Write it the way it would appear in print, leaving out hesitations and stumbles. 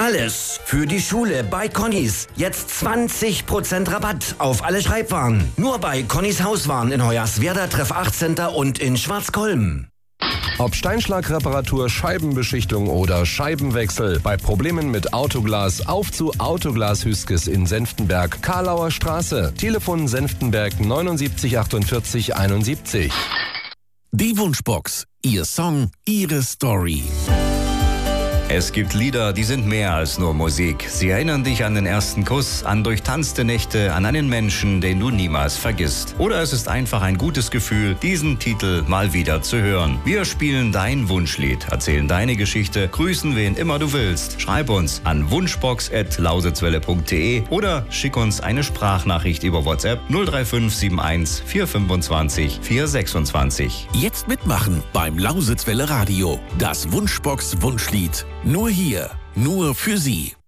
Alles für die Schule bei Connys. Jetzt 20% Rabatt auf alle Schreibwaren. Nur bei Connys Hauswaren in Hoyerswerda, Treff 8 Center und in Schwarzkolm. Ob Steinschlagreparatur, Scheibenbeschichtung oder Scheibenwechsel. Bei Problemen mit Autoglas auf zu Autoglas Hüskes in Senftenberg, Karlauer Straße. Telefon Senftenberg 79 48 71. Die Wunschbox. Ihr Song, Ihre Story. Es gibt Lieder, die sind mehr als nur Musik. Sie erinnern dich an den ersten Kuss, an durchtanzte Nächte, an einen Menschen, den du niemals vergisst. Oder es ist einfach ein gutes Gefühl, diesen Titel mal wieder zu hören. Wir spielen dein Wunschlied, erzählen deine Geschichte, grüßen wen immer du willst. Schreib uns an wunschbox@lausitzwelle.de oder schick uns eine Sprachnachricht über WhatsApp 03571 425 426. Jetzt mitmachen beim Lausitzwelle Radio. Das Wunschbox Wunschlied. Nur hier, nur für Sie.